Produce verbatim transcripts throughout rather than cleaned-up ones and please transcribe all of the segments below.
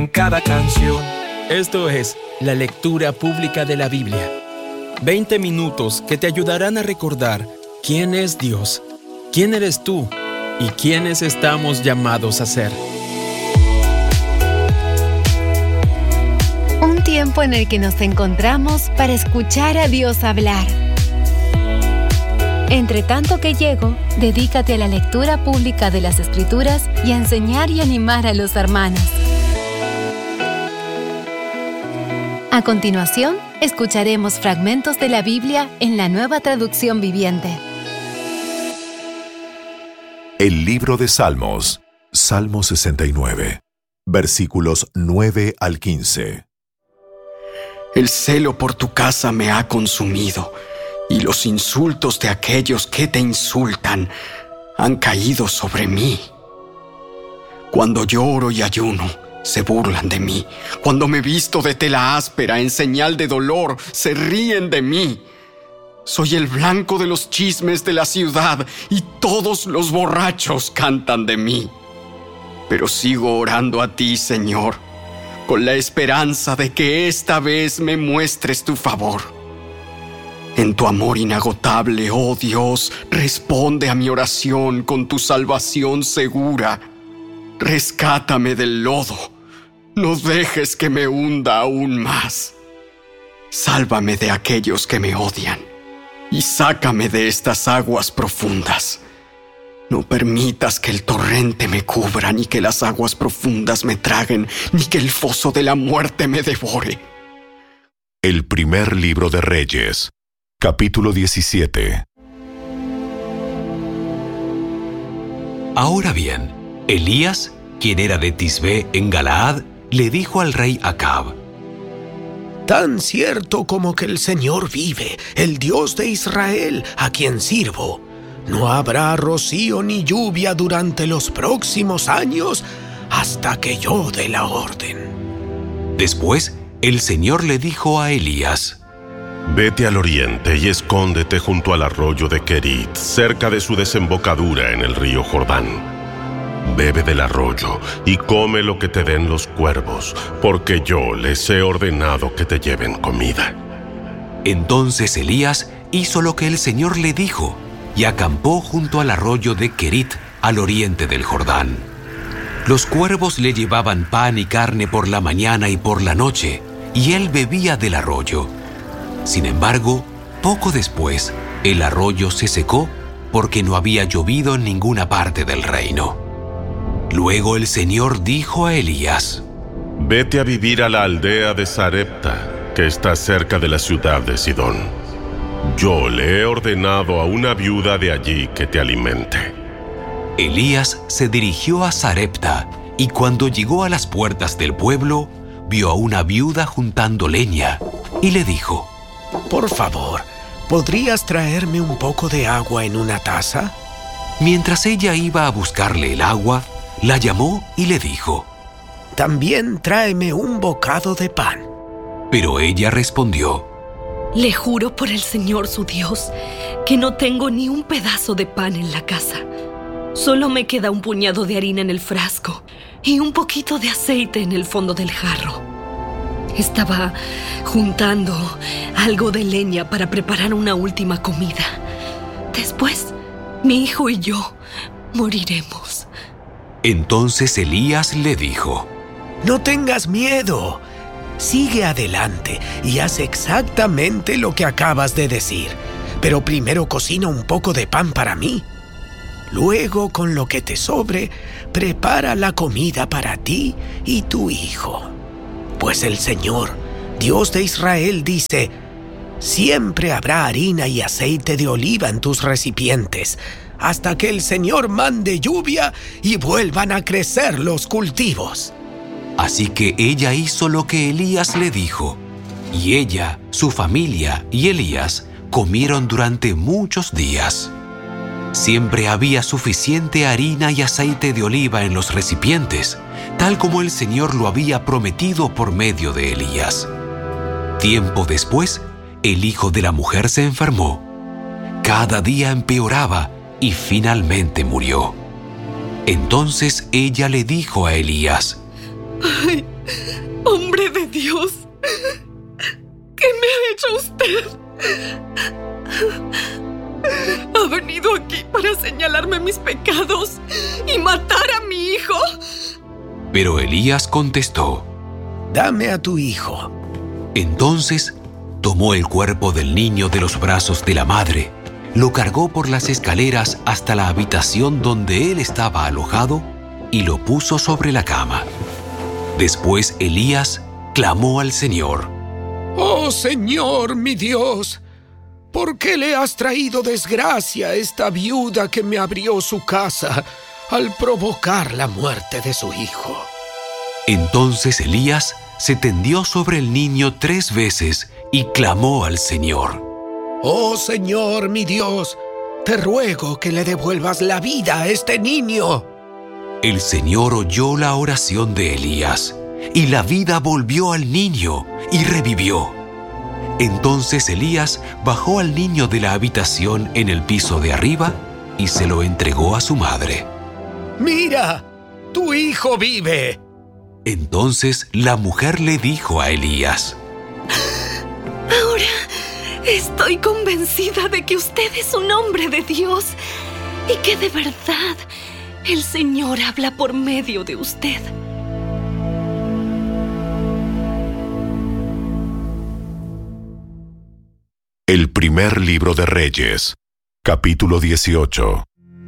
cada canción. Esto es la lectura pública de la Biblia. veinte minutos que te ayudarán a recordar quién es Dios, quién eres tú y quiénes estamos llamados a ser. Un tiempo en el que nos encontramos para escuchar a Dios hablar. Entre tanto que llego, dedícate a la lectura pública de las Escrituras y a enseñar y animar a los hermanos. A continuación, escucharemos fragmentos de la Biblia en la Nueva Traducción Viviente. El libro de Salmos, Salmo sesenta y nueve, versículos nueve al quince. El celo por tu casa me ha consumido, y los insultos de aquellos que te insultan han caído sobre mí. Cuando lloro y ayuno, se burlan de mí. Cuando me visto de tela áspera en señal de dolor, se ríen de mí. Soy el blanco de los chismes de la ciudad, y todos los borrachos cantan de mí. Pero sigo orando a ti, Señor, con la esperanza de que esta vez me muestres tu favor. En tu amor inagotable, oh Dios, responde a mi oración con tu salvación segura. Rescátame del lodo, no dejes que me hunda aún más. Sálvame de aquellos que me odian y sácame de estas aguas profundas. No permitas que el torrente me cubra, ni que las aguas profundas me traguen, ni que el foso de la muerte me devore. El primer libro de Reyes, capítulo diecisiete. Ahora bien, Elías, quien era de Tisbé en Galaad, le dijo al rey Acab: Tan cierto como que el Señor vive, el Dios de Israel, a quien sirvo, no habrá rocío ni lluvia durante los próximos años hasta que yo dé la orden. Después, el Señor le dijo a Elías: Vete al oriente y escóndete junto al arroyo de Kerit, cerca de su desembocadura en el río Jordán. Bebe del arroyo y come lo que te den los cuervos, porque yo les he ordenado que te lleven comida. Entonces Elías hizo lo que el Señor le dijo y acampó junto al arroyo de Kerit, al oriente del Jordán. Los cuervos le llevaban pan y carne por la mañana y por la noche, y él bebía del arroyo. Sin embargo, poco después, el arroyo se secó porque no había llovido en ninguna parte del reino. Luego el Señor dijo a Elías: Vete a vivir a la aldea de Sarepta, que está cerca de la ciudad de Sidón. Yo le he ordenado a una viuda de allí que te alimente. Elías se dirigió a Sarepta, y cuando llegó a las puertas del pueblo, vio a una viuda juntando leña, y le dijo: Por favor, ¿podrías traerme un poco de agua en una taza? Mientras ella iba a buscarle el agua, la llamó y le dijo: También tráeme un bocado de pan. Pero ella respondió: Le juro por el Señor su Dios que no tengo ni un pedazo de pan en la casa. Solo me queda un puñado de harina en el frasco y un poquito de aceite en el fondo del jarro. Estaba juntando algo de leña para preparar una última comida. Después, mi hijo y yo moriremos. Entonces Elías le dijo: No tengas miedo. Sigue adelante y haz exactamente lo que acabas de decir. Pero primero cocina un poco de pan para mí. Luego, con lo que te sobre, prepara la comida para ti y tu hijo. Pues el Señor, Dios de Israel, dice: Siempre habrá harina y aceite de oliva en tus recipientes, hasta que el Señor mande lluvia y vuelvan a crecer los cultivos. Así que ella hizo lo que Elías le dijo, y ella, su familia y Elías comieron durante muchos días. Siempre había suficiente harina y aceite de oliva en los recipientes, tal como el Señor lo había prometido por medio de Elías. Tiempo después, el hijo de la mujer se enfermó. Cada día empeoraba y finalmente murió. Entonces ella le dijo a Elías: Ay, Hombre de Dios, ¿qué me ha hecho usted? ¿Ha venido aquí para señalarme mis pecados y matar a mi hijo? Pero Elías contestó: Dame a tu hijo. Entonces tomó el cuerpo del niño de los brazos de la madre, lo cargó por las escaleras hasta la habitación donde él estaba alojado y lo puso sobre la cama. Después Elías clamó al Señor: Oh Señor, mi Dios, ¿por qué le has traído desgracia a esta viuda que me abrió su casa al provocar la muerte de su hijo? Entonces Elías se tendió sobre el niño tres veces y clamó al Señor: Oh Señor, mi Dios, te ruego que le devuelvas la vida a este niño. El Señor oyó la oración de Elías, y la vida volvió al niño y revivió. Entonces Elías bajó al niño de la habitación en el piso de arriba y se lo entregó a su madre. ¡Mira! ¡Tu hijo vive! Entonces la mujer le dijo a Elías: Ahora estoy convencida de que usted es un hombre de Dios y que de verdad el Señor habla por medio de usted. El primer libro de Reyes, capítulo dieciocho.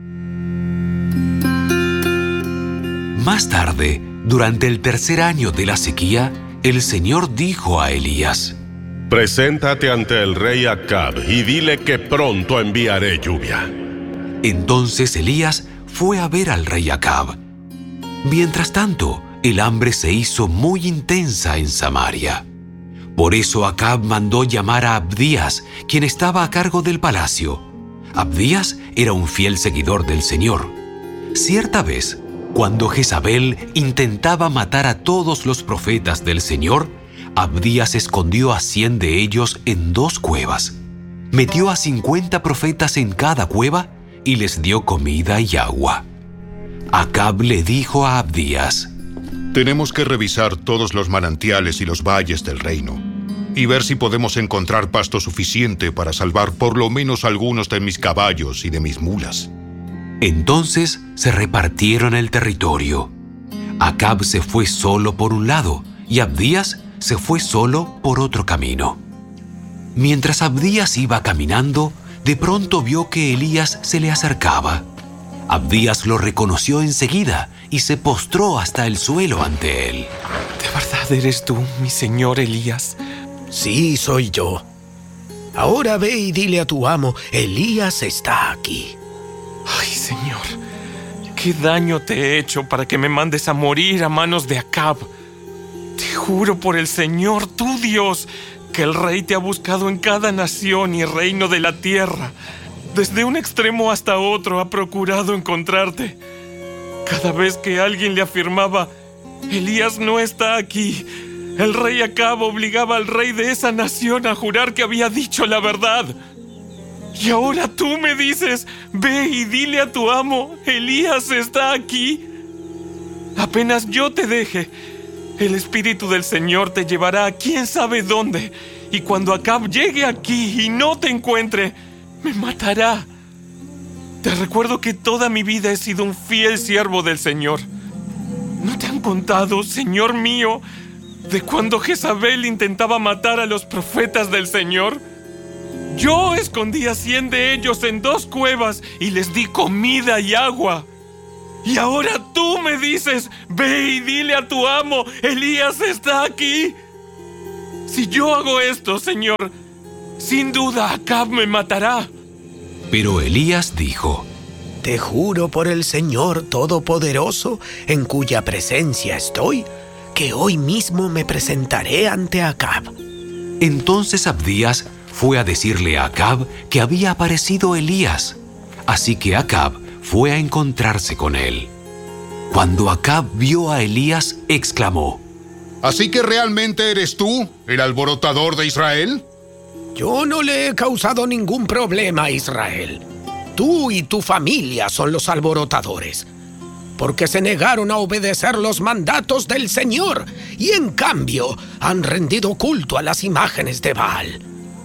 Más tarde, durante el tercer año de la sequía, el Señor dijo a Elías: Preséntate ante el rey Acab y dile que pronto enviaré lluvia. Entonces Elías fue a ver al rey Acab. Mientras tanto, el hambre se hizo muy intensa en Samaria. Por eso Acab mandó llamar a Abdías, quien estaba a cargo del palacio. Abdías era un fiel seguidor del Señor. Cierta vez, cuando Jezabel intentaba matar a todos los profetas del Señor, Abdías escondió a cien de ellos en dos cuevas. Metió a cincuenta profetas en cada cueva y les dio comida y agua. Acab le dijo a Abdías: Tenemos que revisar todos los manantiales y los valles del reino y ver si podemos encontrar pasto suficiente para salvar por lo menos algunos de mis caballos y de mis mulas. Entonces se repartieron el territorio. Acab se fue solo por un lado y Abdías se fue solo por otro camino. Mientras Abdías iba caminando, de pronto vio que Elías se le acercaba. Abdías lo reconoció enseguida y se postró hasta el suelo ante él. ¿De verdad eres tú, mi señor Elías? Sí, soy yo. Ahora ve y dile a tu amo, Elías está aquí. Ay, Señor, ¿qué daño te he hecho para que me mandes a morir a manos de Acab? Te juro por el Señor, tu Dios, que el rey te ha buscado en cada nación y reino de la tierra. Desde un extremo hasta otro ha procurado encontrarte. Cada vez que alguien le afirmaba, Elías no está aquí, el rey Acab obligaba al rey de esa nación a jurar que había dicho la verdad. Y ahora tú me dices, ve y dile a tu amo, Elías está aquí. Apenas yo te deje, el Espíritu del Señor te llevará a quién sabe dónde. Y cuando Acab llegue aquí y no te encuentre, me matará. Te recuerdo que toda mi vida he sido un fiel siervo del Señor. ¿No te han contado, Señor mío, de cuando Jezabel intentaba matar a los profetas del Señor? Yo escondí a cien de ellos en dos cuevas y les di comida y agua. Y ahora tú me dices, ve y dile a tu amo, Elías está aquí. Si yo hago esto, Señor, sin duda Acab me matará. Pero Elías dijo: Te juro por el Señor Todopoderoso, en cuya presencia estoy, que hoy mismo me presentaré ante Acab. Entonces Abdías fue a decirle a Acab que había aparecido Elías. Así que Acab fue a encontrarse con él. Cuando Acab vio a Elías, exclamó: ¿Así que realmente eres tú, el alborotador de Israel? Yo no le he causado ningún problema a Israel. Tú y tu familia son los alborotadores. porque se negaron a obedecer los mandatos del Señor y en cambio han rendido culto a las imágenes de Baal.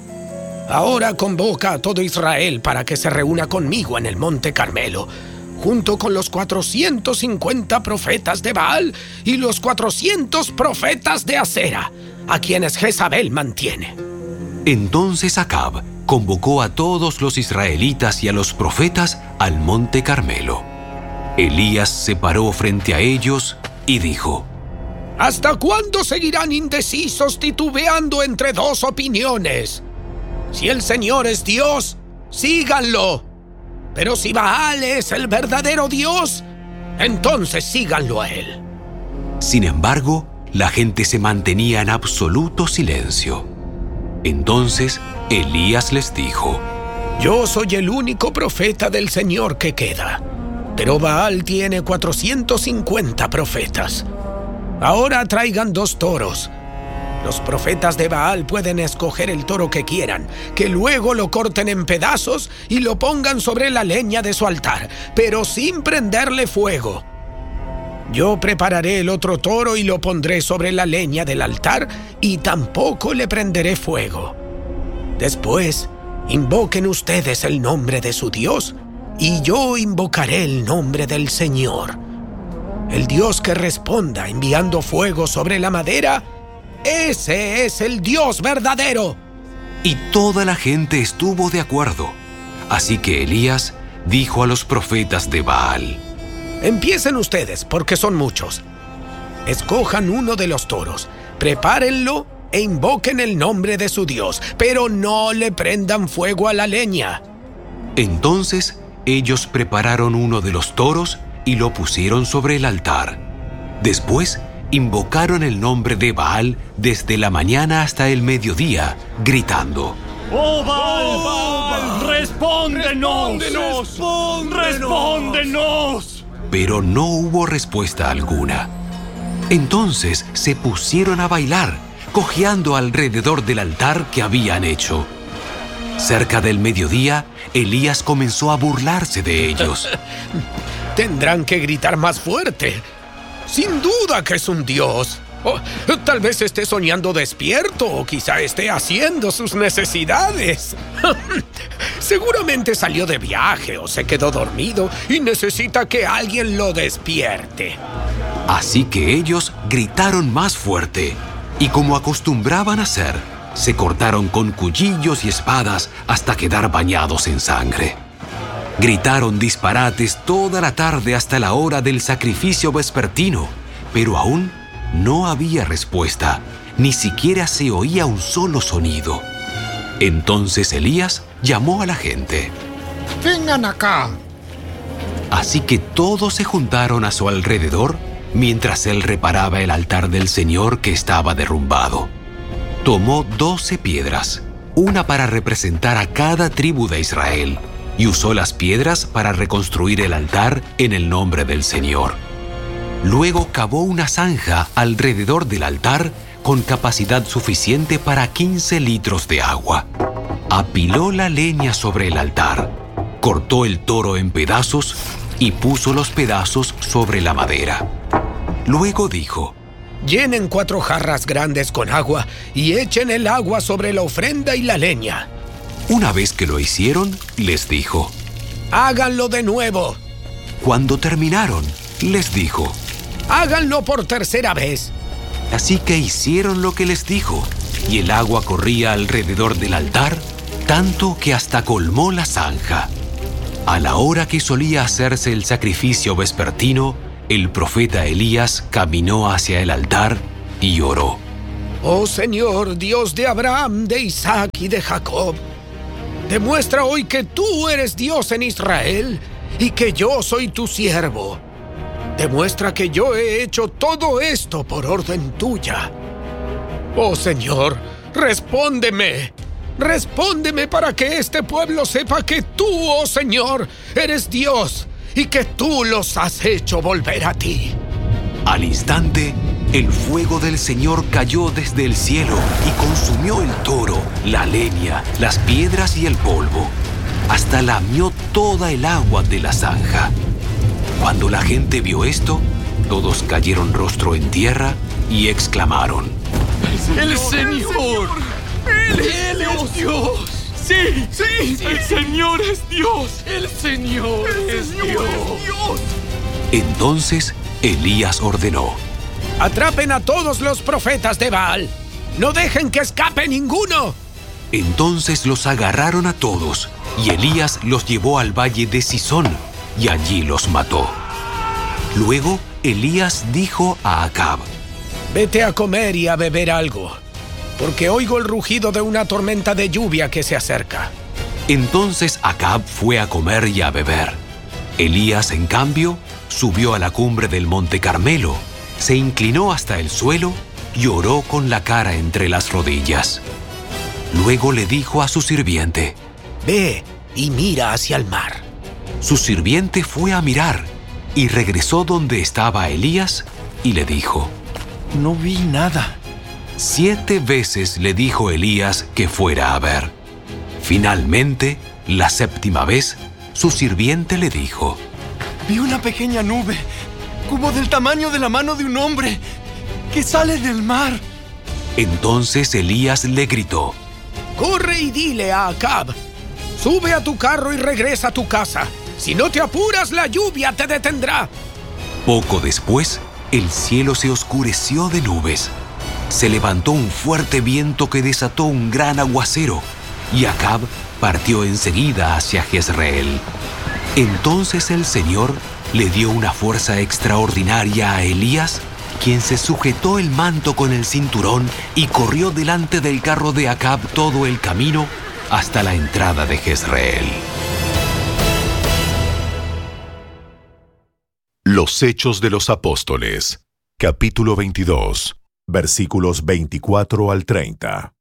Ahora convoca a todo Israel para que se reúna conmigo en el Monte Carmelo, junto con los cuatrocientos cincuenta profetas de Baal y los cuatrocientos profetas de Acera, a quienes Jezabel mantiene. Entonces Acab convocó a todos los israelitas y a los profetas al Monte Carmelo. Elías se paró frente a ellos y dijo: ¿Hasta cuándo seguirán indecisos titubeando entre dos opiniones? Si el Señor es Dios, síganlo. Pero si Baal es el verdadero Dios, entonces síganlo a él. Sin embargo, la gente se mantenía en absoluto silencio. Entonces Elías les dijo: Yo soy el único profeta del Señor que queda, pero Baal tiene cuatrocientos cincuenta profetas. Ahora traigan dos toros. Los profetas de Baal pueden escoger el toro que quieran, que luego lo corten en pedazos y lo pongan sobre la leña de su altar, pero sin prenderle fuego. Yo prepararé el otro toro y lo pondré sobre la leña del altar y tampoco le prenderé fuego. Después, invoquen ustedes el nombre de su Dios y yo invocaré el nombre del Señor. El Dios que responda enviando fuego sobre la madera, ese es el Dios verdadero. Y toda la gente estuvo de acuerdo. Así que Elías dijo a los profetas de Baal: Empiecen ustedes, porque son muchos. Escojan uno de los toros, prepárenlo e invoquen el nombre de su Dios, pero no le prendan fuego a la leña. Entonces ellos prepararon uno de los toros y lo pusieron sobre el altar. Después invocaron el nombre de Baal desde la mañana hasta el mediodía, gritando: ¡Oh, Baal! ¡Oh, Baal! ¡Respóndenos! ¡Respóndenos! ¡Respóndenos! Pero no hubo respuesta alguna. Entonces se pusieron a bailar, cojeando alrededor del altar que habían hecho. Cerca del mediodía, Elías comenzó a burlarse de ellos. Tendrán que gritar más fuerte. Sin duda que es un dios. Oh, tal vez esté soñando despierto o quizá esté haciendo sus necesidades. Seguramente salió de viaje o se quedó dormido y necesita que alguien lo despierte. Así que ellos gritaron más fuerte y, como acostumbraban a hacer, se cortaron con cuchillos y espadas hasta quedar bañados en sangre. Gritaron disparates toda la tarde hasta la hora del sacrificio vespertino, pero aún no había respuesta, ni siquiera se oía un solo sonido. Entonces Elías llamó a la gente. ¡Vengan acá! Así que todos se juntaron a su alrededor mientras él reparaba el altar del Señor que estaba derrumbado. Tomó doce piedras, una para representar a cada tribu de Israel, y usó las piedras para reconstruir el altar en el nombre del Señor. Luego cavó una zanja alrededor del altar con capacidad suficiente para quince litros de agua. Apiló la leña sobre el altar, cortó el toro en pedazos y puso los pedazos sobre la madera. Luego dijo: Llenen cuatro jarras grandes con agua y echen el agua sobre la ofrenda y la leña. Una vez que lo hicieron, les dijo: ¡Háganlo de nuevo! Cuando terminaron, les dijo: ¡Háganlo por tercera vez! Así que hicieron lo que les dijo, y el agua corría alrededor del altar, tanto que hasta colmó la zanja. A la hora que solía hacerse el sacrificio vespertino, el profeta Elías caminó hacia el altar y oró: Oh Señor, Dios de Abraham, de Isaac y de Jacob, demuestra hoy que tú eres Dios en Israel y que yo soy tu siervo. Demuestra que yo he hecho todo esto por orden tuya. Oh Señor, respóndeme. Respóndeme para que este pueblo sepa que tú, oh Señor, eres Dios y que tú los has hecho volver a ti. Al instante, el fuego del Señor cayó desde el cielo y consumió el toro, la leña, las piedras y el polvo. Hasta lamió toda el agua de la zanja. Cuando la gente vio esto, todos cayeron rostro en tierra y exclamaron: ¡El Señor! ¡Él es Dios! ¡Sí! ¡Sí! ¡El Señor es Dios! ¡El Señor es Dios! Entonces Elías ordenó: ¡Atrapen a todos los profetas de Baal! ¡No dejen que escape ninguno! Entonces los agarraron a todos, y Elías los llevó al valle de Sisón, y allí los mató. Luego Elías dijo a Acab: Vete a comer y a beber algo, porque oigo el rugido de una tormenta de lluvia que se acerca. Entonces Acab fue a comer y a beber. Elías, en cambio, subió a la cumbre del monte Carmelo, se inclinó hasta el suelo y oró con la cara entre las rodillas. Luego le dijo a su sirviente: Ve y mira hacia el mar. Su sirviente fue a mirar y regresó donde estaba Elías y le dijo: No vi nada. Siete veces le dijo Elías que fuera a ver. Finalmente, la séptima vez, su sirviente le dijo: Vi una pequeña nube, como del tamaño de la mano de un hombre, que sale del mar. Entonces Elías le gritó: Corre y dile a Acab: Sube a tu carro y regresa a tu casa. Si no te apuras, la lluvia te detendrá. Poco después, el cielo se oscureció de nubes. Se levantó un fuerte viento que desató un gran aguacero, y Acab partió enseguida hacia Jezreel. Entonces el Señor le dio una fuerza extraordinaria a Elías, quien se sujetó el manto con el cinturón y corrió delante del carro de Acab todo el camino hasta la entrada de Jezreel. Los Hechos de los Apóstoles, capítulo veintidós, versículos veinticuatro al treinta.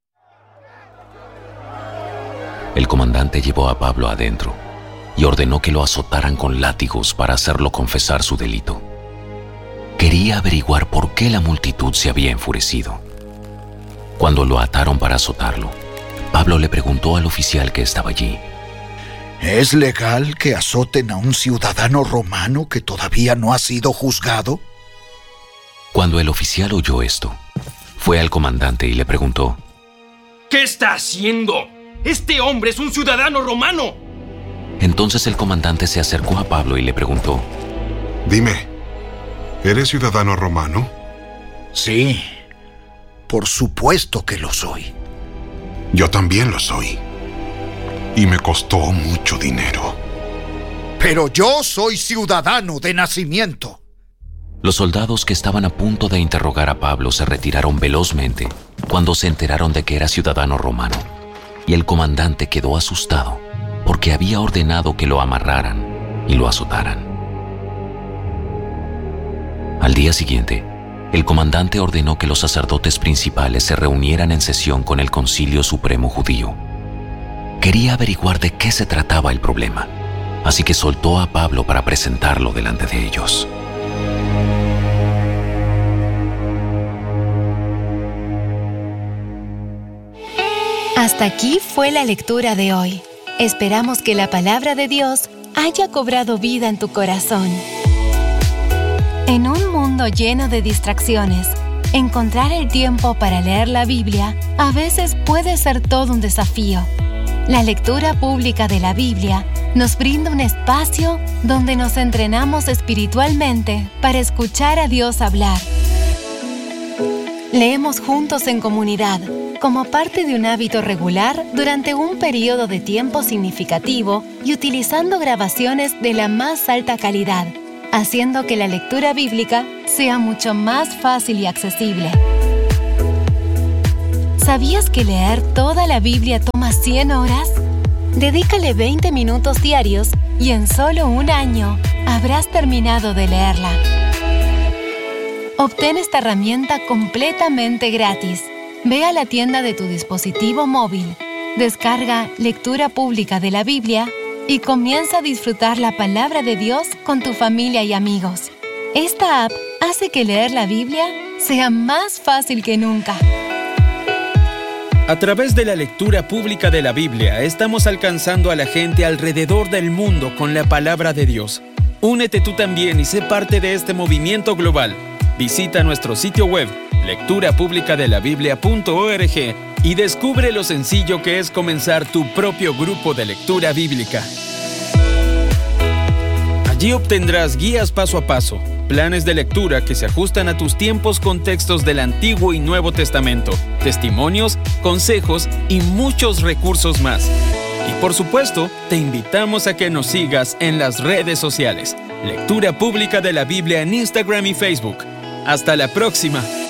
El comandante llevó a Pablo adentro y ordenó que lo azotaran con látigos para hacerlo confesar su delito. Quería averiguar por qué la multitud se había enfurecido. Cuando lo ataron para azotarlo, Pablo le preguntó al oficial que estaba allí: ¿Es legal que azoten a un ciudadano romano que todavía no ha sido juzgado? Cuando el oficial oyó esto, fue al comandante y le preguntó: ¿Qué está haciendo? ¡Este hombre es un ciudadano romano! Entonces el comandante se acercó a Pablo y le preguntó: Dime, ¿eres ciudadano romano? Sí, por supuesto que lo soy. Yo también lo soy. Y me costó mucho dinero. Pero yo soy ciudadano de nacimiento. Los soldados que estaban a punto de interrogar a Pablo se retiraron velozmente cuando se enteraron de que era ciudadano romano, y el comandante quedó asustado porque había ordenado que lo amarraran y lo azotaran. Al día siguiente, el comandante ordenó que los sacerdotes principales se reunieran en sesión con el Concilio Supremo Judío. Quería averiguar de qué se trataba el problema, así que soltó a Pablo para presentarlo delante de ellos. Hasta aquí fue la lectura de hoy. Esperamos que la palabra de Dios haya cobrado vida en tu corazón. En un mundo lleno de distracciones, encontrar el tiempo para leer la Biblia a veces puede ser todo un desafío. La lectura pública de la Biblia nos brinda un espacio donde nos entrenamos espiritualmente para escuchar a Dios hablar. Leemos juntos en comunidad, como parte de un hábito regular durante un periodo de tiempo significativo y utilizando grabaciones de la más alta calidad, haciendo que la lectura bíblica sea mucho más fácil y accesible. ¿Sabías que leer toda la Biblia toma cien horas? Dedícale veinte minutos diarios y en solo un año habrás terminado de leerla. Obtén esta herramienta completamente gratis. Ve a la tienda de tu dispositivo móvil, descarga Lectura Pública de la Biblia y comienza a disfrutar la palabra de Dios con tu familia y amigos. Esta app hace que leer la Biblia sea más fácil que nunca. A través de la lectura pública de la Biblia, estamos alcanzando a la gente alrededor del mundo con la palabra de Dios. Únete tú también y sé parte de este movimiento global. Visita nuestro sitio web, lectura pública de la biblia punto org, y descubre lo sencillo que es comenzar tu propio grupo de lectura bíblica. Allí obtendrás guías paso a paso, planes de lectura que se ajustan a tus tiempos con textos del Antiguo y Nuevo Testamento, testimonios, consejos y muchos recursos más. Y por supuesto, te invitamos a que nos sigas en las redes sociales. Lectura Pública de la Biblia en Instagram y Facebook. ¡Hasta la próxima!